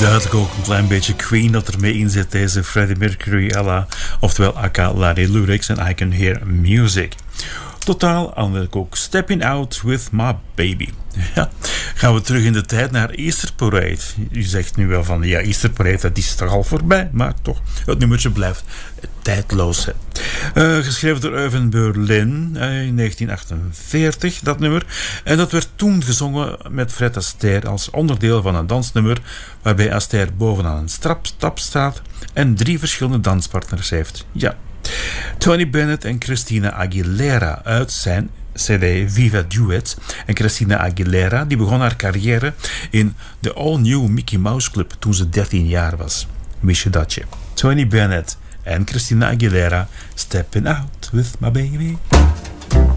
Duidelijk ook een klein beetje Queen dat er mee in zit, deze Freddie Mercury oftewel aka Larry Lyrics en I Can Hear Music. Totaal aanwerk ook Stepping Out With My Baby. Ja, gaan we terug in de tijd naar Easter Parade. U zegt nu wel van, ja, Easter Parade, dat is toch al voorbij, maar toch, het nummertje blijft tijdloos. Geschreven door Irving Berlin in 1948, dat nummer. En dat werd toen gezongen met Fred Astaire als onderdeel van een dansnummer, waarbij Astaire bovenaan een stap staat en 3 verschillende danspartners heeft. Ja. Tony Bennett en Christina Aguilera uit zijn CD Viva Duets. En Christina Aguilera die begon haar carrière in de All New Mickey Mouse Club toen ze 13 jaar was. Wist je dat je? Tony Bennett en Christina Aguilera, Stepping Out With My Baby.